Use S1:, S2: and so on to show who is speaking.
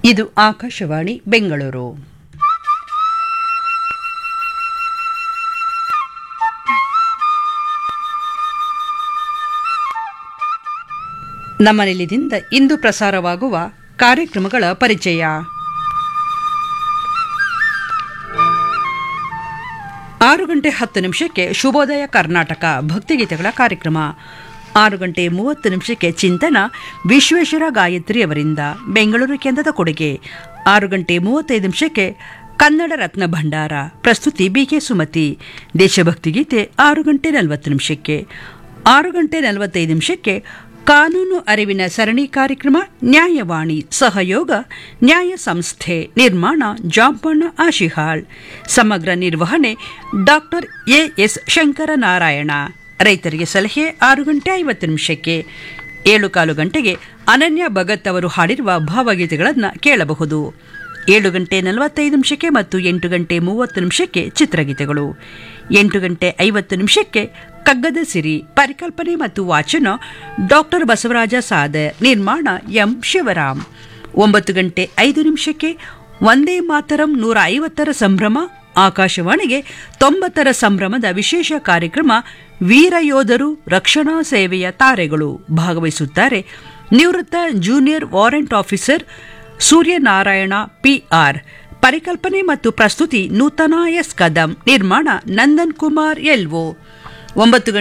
S1: ಇದು ಆಕಾಶವಾಣಿ ಬೆಂಗಳೂರು. ನಮ್ಮ ನಿಲಯದಿಂದ ಇಂದು ಪ್ರಸಾರವಾಗುವ ಕಾರ್ಯಕ್ರಮಗಳ ಪರಿಚಯ. 6:10 ಶುಭೋದಯ ಕರ್ನಾಟಕ ಭಕ್ತಿಗೀತೆಗಳ ಕಾರ್ಯಕ್ರಮ. 6:30 ಚಿಂತನ ವಿಶ್ವೇಶ್ವರ ಗಾಯತ್ರಿ ಅವರಿಂದ ಬೆಂಗಳೂರು ಕೇಂದ್ರದ ಕೊಡುಗೆ. 6:35 ಕನ್ನಡ ರತ್ನ ಭಂಡಾರ ಪ್ರಸ್ತುತಿ ಬಿಕೆ ಸುಮತಿ. ದೇಶಭಕ್ತಿ ಗೀತೆ 6:40. 6:45 ಕಾನೂನು ಅರಿವಿನ ಸರಣಿ ಕಾರ್ಯಕ್ರಮ ನ್ಯಾಯವಾಣಿ. ಸಹಯೋಗ ನ್ಯಾಯ ಸಂಸ್ಥೆ. ನಿರ್ಮಾಣ ಜಾಂಪಣ್ಣ ಆಶಿಹಾಳ್. ಸಮಗ್ರ ನಿರ್ವಹಣೆ ಡಾಕ್ಟರ್ ಎಎಸ್ ಶಂಕರನಾರಾಯಣ. ರೈತರಿಗೆ ಸಲಹೆ 6:50. 7:15 ಅನನ್ಯ ಭಗತ್ ಅವರು ಹಾಡಿರುವ ಭಾವಗೀತೆಗಳನ್ನು ಕೇಳಬಹುದು. 7:45 ಮತ್ತು 8:30 ಚಿತ್ರಗೀತೆಗಳು. 8:50 ಕಗ್ಗದ ಸಿರಿ. ಪರಿಕಲ್ಪನೆ ಮತ್ತು ವಾಚನ ಡಾಕ್ಟರ್ ಬಸವರಾಜ ಸಾದರ್. ನಿರ್ಮಾಣ ಎಂ ಶಿವರಾಮ್. 9:05 ವಂದೇ ಮಾತರಂ 150ರ ಸಂಭ್ರಮ. ಆಕಾಶವಾಣಿಗೆ 90ರ ಸಂಭ್ರಮದ ವಿಶೇಷ ಕಾರ್ಯಕ್ರಮ ವೀರ ಯೋಧರು ರಕ್ಷಣಾ ಸೇವೆಯ ತಾರೆಗಳು. ಭಾಗವಹಿಸುತ್ತಾರೆ ನಿವೃತ್ತ junior warrant officer Suryanarayana PR. ಪರಿಕಲ್ಪನೆ ಮತ್ತು ಪ್ರಸ್ತುತಿ ನೂತನ ಎಸ್ ಕದಂ. ನಿರ್ಮಾಣ ನಂದನ್ ಕುಮಾರ್ ಎಲ್ಒ. 9